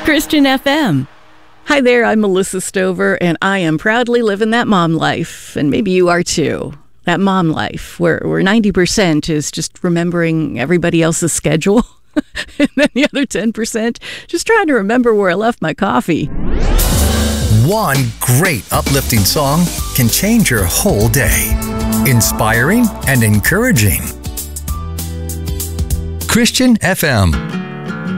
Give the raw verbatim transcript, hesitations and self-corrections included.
Christian F M. Hi there, I'm Melissa Stover, and I am proudly living that mom life. And maybe you are too. That mom life, where, where ninety percent is just remembering everybody else's schedule. And then the other ten percent, just trying to remember where I left my coffee. One great uplifting song can change your whole day. Inspiring and encouraging. Christian F M.